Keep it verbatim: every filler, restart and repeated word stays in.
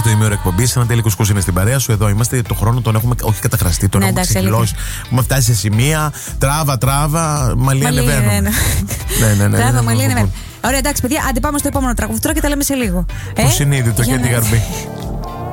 Τέταρτο ημίωρο εκπομπή. Ένα τέλειο κουσκούς είναι στην παρέα σου. Εδώ είμαστε. Το χρόνο τον έχουμε όχι καταχραστεί, τον Ναι, έχουμε εντάξει, ξεχυλώσει. Έχουμε φτάσει σε σημεία. Τράβα, τράβα. Μαλλί ανεβαίνουν. ναι, ναι. Ναι, ναι, ναι. Τράβα, ναι, μαλλί ναι, ναι. ανεβαίνουν. Ωραία, εντάξει, παιδιά, άντε πάμε στο επόμενο τραγούδι τώρα και τα λέμε σε λίγο. Το συνείδητο και την καρμπή.